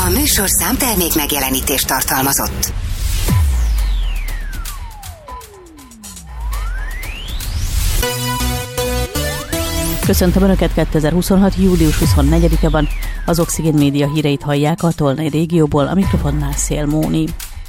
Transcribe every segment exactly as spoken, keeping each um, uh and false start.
A műsorszám termék megjelenítést tartalmazott. Köszöntöm Önöket, kétezer-huszonhat. július huszonnegyedike van, az Oxigén Média híreit hallják a Tolnai régióból, a mikrofonnál Szél Móni.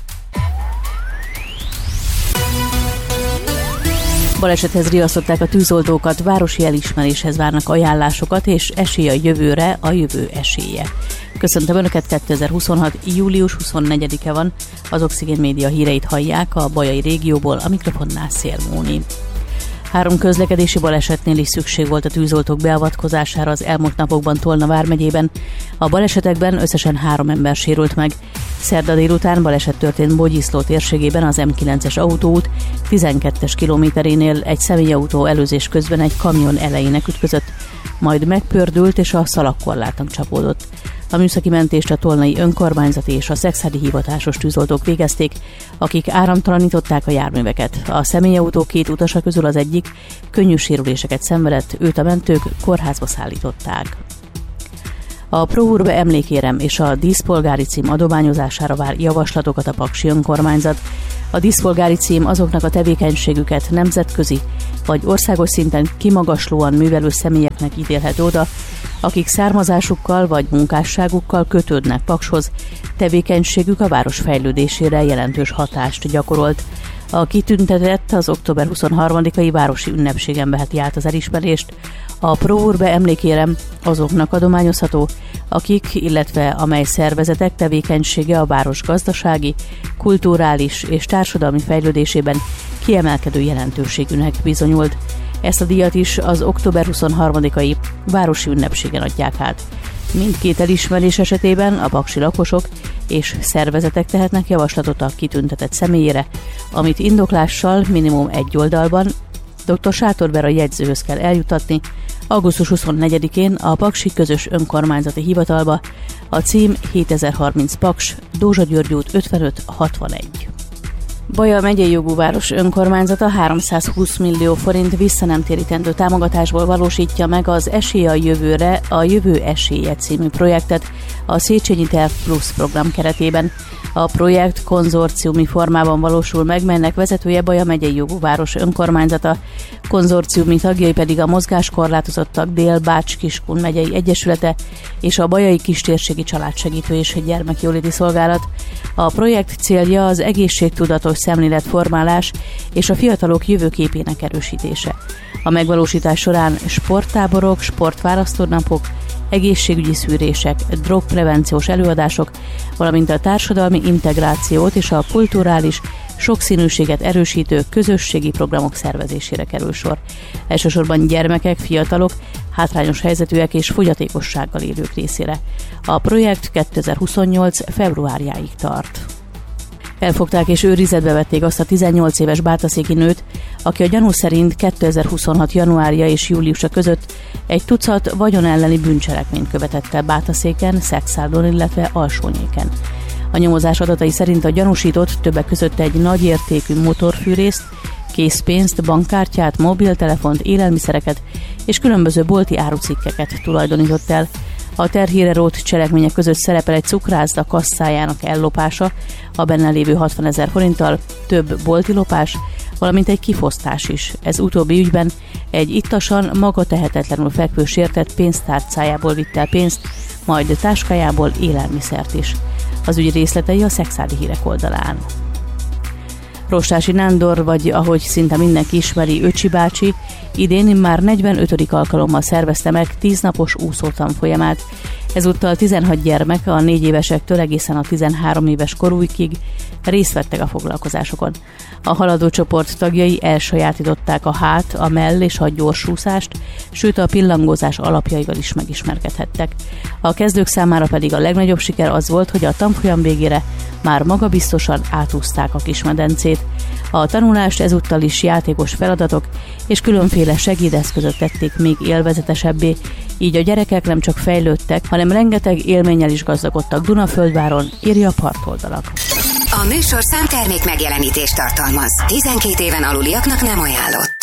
Balesethez riasztották a tűzoltókat, városi elismeréshez várnak ajánlásokat, és esély a jövőre, a jövő esélye. Köszöntöm Önöket, kétezer-huszonhat. július huszonnegyedike van, az Oxigén Média híreit hallják a bajai régióból, a mikrofonnál Szél Móni. Három közlekedési balesetnél is szükség volt a tűzoltók beavatkozására az elmúlt napokban Tolna vármegyében. A balesetekben összesen három ember sérült meg. Szerda délután baleset történt Bogyiszló térségében az em kilences autóút tizenkettes kilométerénél egy személyautó előzés közben egy kamion elejének ütközött, majd megpördült és a szalagkorláton csapódott. A műszaki mentést a tolnai önkormányzati és a szekszárdi hivatásos tűzoltók végezték, akik áramtalanították a járműveket. A személyautó két utasa közül az egyik könnyű sérüléseket szenvedett, őt a mentők kórházba szállították. A Prourbe emlékérem és a díszpolgári cím adományozására vár javaslatokat a paksi önkormányzat. A díszpolgári cím azoknak a tevékenységüket nemzetközi vagy országos szinten kimagaslóan művelő személyeknek ítélhető oda, akik származásukkal vagy munkásságukkal kötődnek Pakshoz, tevékenységük a város fejlődésére jelentős hatást gyakorolt. A kitüntetett az október huszonharmadikai városi ünnepségen veheti át az elismerést. A Prourbe emlékérem azoknak adományozható, akik, illetve amely szervezetek tevékenysége a város gazdasági, kulturális és társadalmi fejlődésében kiemelkedő jelentőségűnek bizonyult. Ezt a díjat is az október huszonharmadikai városi ünnepségen adják át. Mindkét elismerés esetében a paksi lakosok és szervezetek tehetnek javaslatot a kitüntetett személyére, amit indoklással minimum egy oldalban dr. Sátor Vera jegyzőhöz kell eljutatni augusztus huszonnegyedikén a Paksi Közös Önkormányzati Hivatalba. A cím hétezer-harminc Paks, Dózsa György út ötvenöt hatvanegy. Baja megyei jogú város önkormányzata háromszázhúsz millió forint visszanemtérítendő támogatásból valósítja meg az Esély a jövőre, a Jövő esélye című projektet a Széchenyi Terv Plus program keretében. A projekt konzorciumi formában valósul meg, melynek vezetője Baja megyei jogú város önkormányzata, konzorciumi tagjai pedig a mozgáskorlátozottak Dél-Bács-Kiskun megyei egyesülete és a Bajai Kistérségi Családsegítő és Gyermekjóléti Szolgálat. A projekt célja az egészségtudatos szemléletformálás és a fiatalok jövőképének erősítése. A megvalósítás során sporttáborok, sportválasztónapok, egészségügyi szűrések, drogprevenciós előadások, valamint a társadalmi integrációt és a kulturális sokszínűséget erősítő közösségi programok szervezésére kerül sor. Elsősorban gyermekek, fiatalok, hátrányos helyzetűek és fogyatékossággal élők részére. A projekt kétezer-huszonnyolc februárjáig tart. Elfogták és őrizetbe vették azt a tizennyolc éves bátaszéki nőt, aki a gyanú szerint kétezer-huszonhat januárja és júliusa között egy tucat vagyon elleni bűncselekményt követett el Bátaszéken, Szexárdon, illetve Alsónyéken. A nyomozás adatai szerint a gyanúsított többek között egy nagyértékű motorfűrészt, készpénzt, bankkártyát, mobiltelefont, élelmiszereket és különböző bolti árucikkeket tulajdonított el. A terhére rótt cselekmények között szerepel egy cukrászda kasszájának ellopása, a benne lévő hatvanezer forinttal, több bolti lopás, valamint egy kifosztás is. Ez utóbbi ügyben egy ittasan, maga tehetetlenül fekvő sértett pénztárcájából vitt el pénzt, majd táskájából élelmiszert is. Az ügy részletei a Szexárdi Hírek oldalán. Rostási Nándor, vagy ahogy szinte mindenki ismeri, Öcsi bácsi, idén már negyvenötödik alkalommal szervezte meg tíznapos úszótanfolyamát. Ezúttal tizenhat gyermek a négy évesektől egészen a tizenhárom éves korújkig részt vettek a foglalkozásokon. A haladó csoport tagjai elsajátították a hát, a mell és a gyorsúszást, sőt a pillangózás alapjaival is megismerkedhettek. A kezdők számára pedig a legnagyobb siker az volt, hogy a tanfolyam végére már magabiztosan átúzták a kismedencét. A tanulást ezúttal is játékos feladatok és különféle segédeszközök tették még élvezetesebbé, így a gyerekek nem csak fejlődtek, hanem rengeteg élménnyel is gazdagodtak Dunaföldváron, írja a Partoldalak. A műsorszám termék megjelenítést tartalmaz. tizenkét éven aluliaknak nem ajánlott.